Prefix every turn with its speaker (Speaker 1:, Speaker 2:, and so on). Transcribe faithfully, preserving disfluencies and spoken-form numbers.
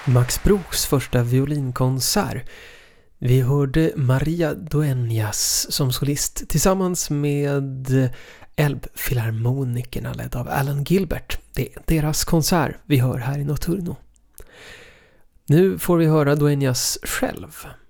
Speaker 1: Max Bruchs första violinkonsert. Vi hörde Maria Dueñas som solist tillsammans med Elbphilharmonikerna ledd av Alan Gilbert. Det är deras konsert vi hör här i Notturno. Nu får vi höra Dueñas själv.